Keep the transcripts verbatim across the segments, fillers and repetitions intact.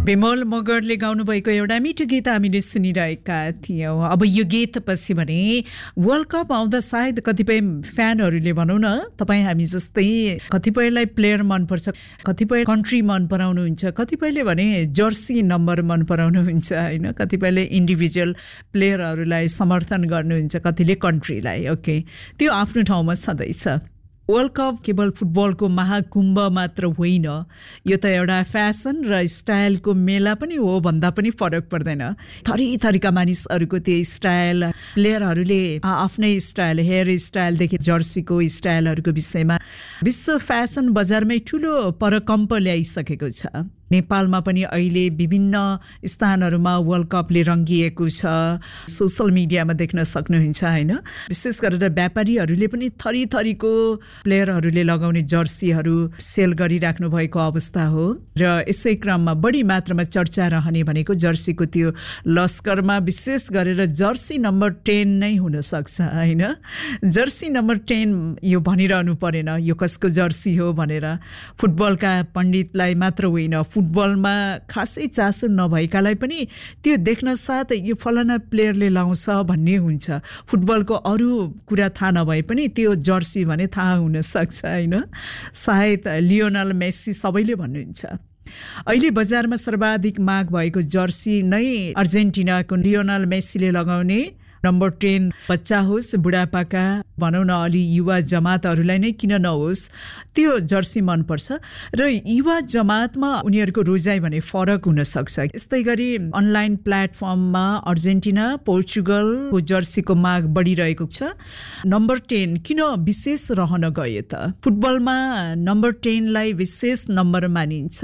विमल मगरले गाउनुभएको एउटा मिठो गीत हामीले सुनिरहेका थियौँ। अब यो गीतपछि भने वर्ल्ड कप आउँदा सायद कतिपय फ्यानहरूले भनौँ न, तपाईँ हामी जस्तै कतिपयलाई प्लेयर मनपर्छ, कतिपय कन्ट्री मन पराउनुहुन्छ, कतिपयले भने जर्सी नम्बर मन पराउनुहुन्छ होइन, कतिपयले इन्डिभिजुअल प्लेयरहरूलाई समर्थन गर्नुहुन्छ, कतिले कन्ट्रीलाई। ओके, त्यो आफ्नो ठाउँमा छँदैछ। वर्ल्ड कप केवल फुटबलको महाकुम्भ मात्र होइन, यो त एउटा फ्यासन र स्टाइलको मेला पनि हो भन्दा पनि फरक पर्दैन। थरी थरीका मानिसहरूको त्यो स्टाइल, प्लेयरहरूले आफ्नै स्टाइल, हेयर स्टाइलदेखि जर्सीको स्टाइलहरूको विषयमा विश्व फ्यासन बजारमै ठुलो परकम्प ल्याइसकेको छ। नेपालमा पनि अहिले विभिन्न स्थानहरूमा वर्ल्ड कपले रङ्गिएको छ, सोसल मिडियामा देख्न सक्नुहुन्छ होइन। विशेष गरेर व्यापारीहरूले पनि थरी थरीको प्लेयरहरूले लगाउने जर्सीहरू सेल गरिराख्नु भएको अवस्था हो। र यसै क्रममा बढी मात्रामा चर्चा रहने भनेको जर्सीको त्यो लस्करमा विशेष गरेर जर्सी नम्बर टेन नै हुनसक्छ होइन। जर्सी नम्बर टेन यो भनिरहनु परेन यो कसको जर्सी हो भनेर। फुटबलका पण्डितलाई मात्र होइन, फुटबलमा खासै चासो नभएकालाई पनि त्यो देख्न साथ यो फलाना प्लेयरले लाउँछ भन्ने हुन्छ। फुटबलको अरू कुरा थाहा नभए पनि त्यो जर्सी भने थाहा हुनसक्छ होइन। सायद लियोनल मेस्सी सबैले भन्नुहुन्छ। अहिले बजारमा सर्वाधिक माग भएको जर्सी नै अर्जेन्टिनाको लियोनल मेस्सीले लगाउने नम्बर टेन, बच्चा होस् बुढापाका भनौँ न, अलि युवा जमातहरूलाई नै किन नहोस् त्यो जर्सी मनपर्छ। र युवा जमातमा उनीहरूको रोजाइ भने फरक हुनसक्छ। यस्तै गरी अनलाइन प्लेटफर्ममा अर्जेन्टिना, पोर्चुगलको जर्सीको माग बढिरहेको छ। नम्बर टेन किन विशेष रहन गयो त? फुटबलमा नम्बर टेनलाई विशेष नम्बर मानिन्छ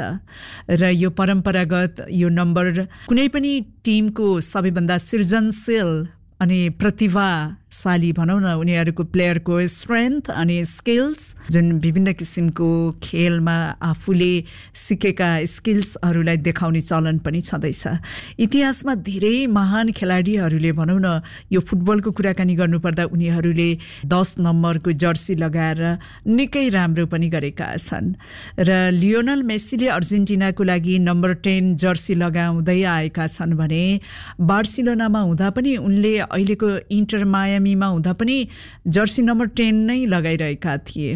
र यो परम्परागत यो नम्बर कुनै पनि टिमको सबैभन्दा सृजनशील अनि प्रतिभाशाली भनौँ न, उनीहरूको प्लेयरको स्ट्रेन्थ अनि स्किल्स, जुन विभिन्न किसिमको खेलमा आफूले सिकेका स्किल्सहरूलाई देखाउने चलन पनि छँदैछ। इतिहासमा धेरै महान खेलाडीहरूले भनौँ न, यो फुटबलको कुराकानी गर्नुपर्दा उनीहरूले दस नम्बरको जर्सी लगाएर निकै राम्रो पनि गरेका छन्। र लियोनल मेस्सीले अर्जेन्टिनाको लागि नम्बर टेन जर्सी लगाउँदै आएका छन् भने बार्सिलोनामा हुँदा पनि उनले अहिलेको इन्टर मायामीमा हुँदा पनि जर्सी नम्बर टेन नै लगाइरहेका थिए।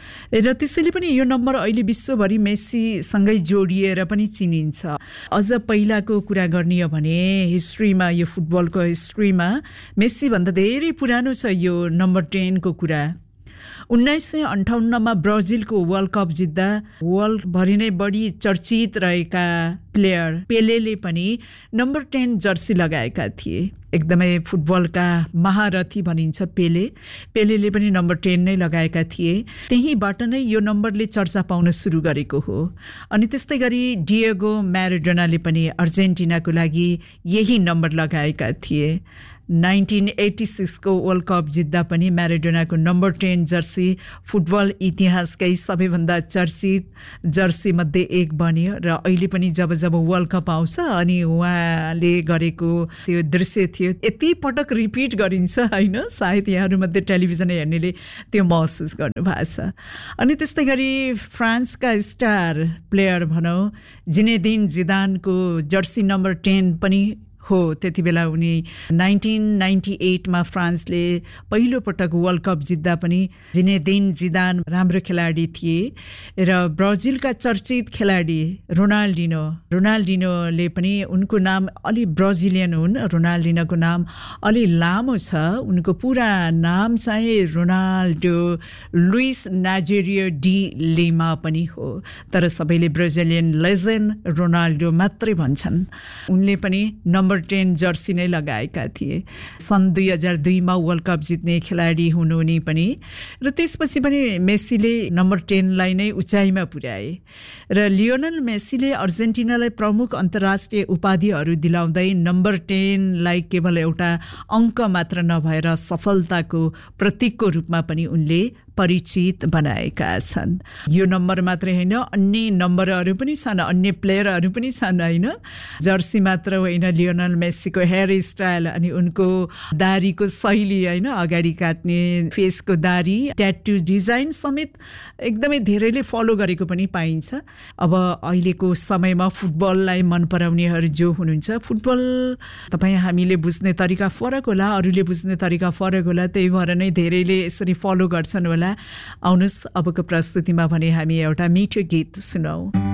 र त्यसैले पनि यो नम्बर अहिले विश्वभरि मेस्सीसँगै जोडिएर पनि चिनिन्छ। अझ पहिलाको कुरा गर्ने हो भने हिस्ट्रीमा, यो फुटबलको हिस्ट्रीमा मेस्सीभन्दा धेरै पुरानो छ यो नम्बर टेनको कुरा। उन्नाइस सय अन्ठाउन्नमा ब्राजिलको वर्ल्ड कप जित्दा वर्ल्डभरि नै बढी चर्चित रहेका प्लेयर पेलेले पनि नम्बर टेन जर्सी लगाएका थिए। एकदमै फुटबलका महारथी भनिन्छ पेले। पेलेले पनि नम्बर टेन नै लगाएका थिए। त्यहीँबाट नै यो नम्बरले चर्चा पाउन सुरु गरेको हो। अनि त्यस्तै गरी डिएगो म्याराडोनाले पनि अर्जेन्टिनाको लागि यही नम्बर लगाएका थिए। नाइन्टिन एट्टी सिक्सको वर्ल्ड कप जित्दा पनि म्याराडोनाको नम्बर टेन जर्सी फुटबल इतिहासकै सबैभन्दा चर्चित जर्सी मध्ये एक बन्यो। र अहिले पनि जब जब वर्ल्ड कप आउँछ अनि उहाँले गरेको त्यो दृश्य थियो, यति पटक रिपिट गरिन्छ होइन, सायद यहाँहरूमध्ये टेलिभिजन हेर्नेले त्यो महसुस गर्नुभएको छ। अनि त्यस्तै गरी फ्रान्सका स्टार प्लेयर भनौँ जिनेदिन जिदानको जर्सी नम्बर टेन पनि हो। त्यति बेला उनी नाइन्टिन नाइन्टी एटमा फ्रान्सले पहिलो पटक वर्ल्ड कप जित्दा पनि जिनेदिन जिदान राम्रो खेलाडी थिए। र ब्राजिलका चर्चित खेलाडी रोनाल्डिनो रोनाल्डिनोले पनि, उनको नाम अलि ब्राजिलियन हुन्, रोनाल्डिनोको नाम अलि लामो छ। उनको पुरा नाम चाहिँ रोनाल्डो लुइस नाजेरियो डी लिमा पनि हो, तर सबैले ब्राजिलियन लेजेन्ड रोनाल्डो मात्रै भन्छन्। उनले पनि नम्बर टेन जर्सी नै लगाएका थिए। सन् दुई हजार दुईमा वर्ल्ड कप जित्ने खेलाडी हुनुहुने पनि। र त्यसपछि पनि मेस्सीले नम्बर टेनलाई नै उचाइमा पुर्याए। र लियोनल मेस्सीले अर्जेन्टिनालाई प्रमुख अन्तर्राष्ट्रिय उपाधिहरू दिलाउँदै नम्बर टेनलाई केवल एउटा अङ्क मात्र नभएर सफलताको प्रतीकको रूपमा पनि उनले परिचित बनाएका छन्। यो नम्बर मात्रै होइन, अन्य नम्बरहरू पनि छन्, अन्य प्लेयरहरू पनि छन् होइन। जर्सी मात्र होइन, लियोनल मेसीको हेयर स्टाइल अनि उनको दारीको शैली होइन, अगाडि काट्ने फेसको दारी, ट्याटू डिजाइन समेत एकदमै धेरैले फलो गरेको पनि पाइन्छ। अब अहिलेको समयमा फुटबललाई मन पराउनेहरू जो हुनुहुन्छ, फुटबल तपाईँ हामीले बुझ्ने तरिका फरक होला, अरूले बुझ्ने तरिका फरक होला, त्यही भएर नै धेरैले यसरी फलो गर्छन् होला। आउनुहोस् अबको प्रस्तुतिमा भने हामी एउटा मिठो गीत सुनौँ।